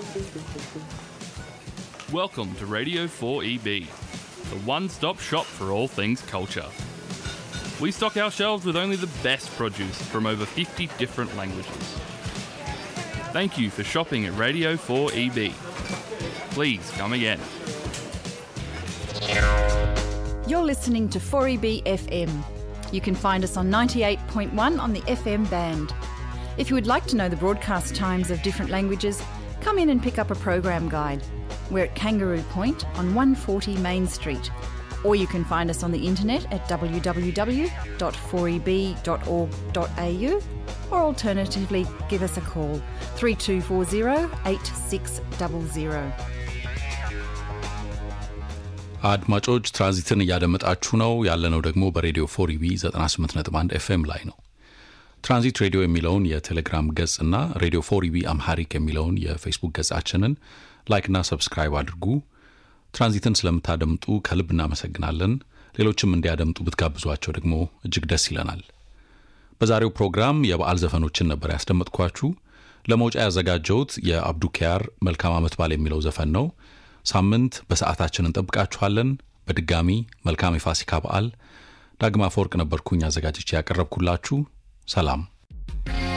Welcome to Radio 4EB, the one-stop shop for all things culture. We stock our shelves with only the best produce from over 50 different languages. Thank you for shopping at Radio 4EB. Please come again. You're listening to 4EB FM. You can find us on 98.1 on the FM band. If you would like to know the broadcast times of different languages, come in and pick up a program guide. We're at Kangaroo Point on 140 Main Street. Or you can find us on the internet at www.4eb.org.au, or alternatively give us a call 3240 8600. አድማጮች ትራንዚትን እያደመጣችሁ ነው ያለነው ደግሞ በሬዲዮ 4EB 98.1 FM ላይ ነው። ትራንዚት ሬዲዮ የሚለውን የቴሌግራም ገጽና ሬዲዮ 4EB አምሃሪክ የሚለውን የፌስቡክ ገጻችንን ላይክና ሰብስክራይብ አድርጉ። ትራንዚትን ስለምታደምጡ ከልብ እናመሰግናለን። ሌሎችም እንዲያደምጡ ብትጋብዟቸው ደግሞ እጅግ ደስ ይለናል። በዛሬው ፕሮግራም የበዓል ዘፈኖችን ነበር ያስደመጥኳችሁ። ለመውጫ ያዘጋጀሁት የአብዱ ኪያር መልካም ዓመት በዓል የሚለው ዘፈን ነው። ሳምንት በሰዓታችን እንጠብቃችኋለን። በድጋሚ መልካም የፋሲካ በዓል። ዳግማ አፈወርቅ ነበርኩኝ አዘጋጅቼ ያቀረብኩላችሁ። ሰላም።